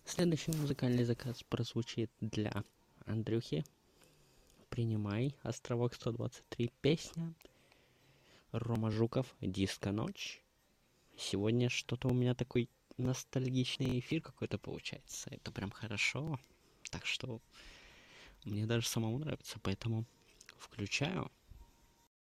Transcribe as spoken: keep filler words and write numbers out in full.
Следующий музыкальный заказ прозвучит для Андрюхи. Принимай. Островок сто двадцать три. Песня. Рома Жуков. Диско-ночь. Сегодня что-то у меня такой ностальгичный эфир какой-то получается. Это прям хорошо. Так что мне даже самому нравится, поэтому включаю.